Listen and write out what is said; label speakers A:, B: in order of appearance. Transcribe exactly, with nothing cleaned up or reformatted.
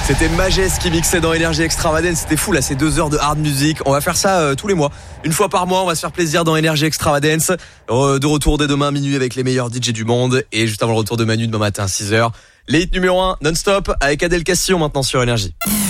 A: C'était Majest qui mixait dans Énergie Extravagance. C'était fou là, ces deux heures de hard music. On va faire ça euh, tous les mois. Une fois par mois, on va se faire plaisir dans Énergie Extravagance. Euh, de retour dès demain minuit avec les meilleurs D J du monde. Et juste avant le retour de Manu demain matin à six heures. Les hits numéro un non-stop avec Adèle Castillon maintenant sur Énergie.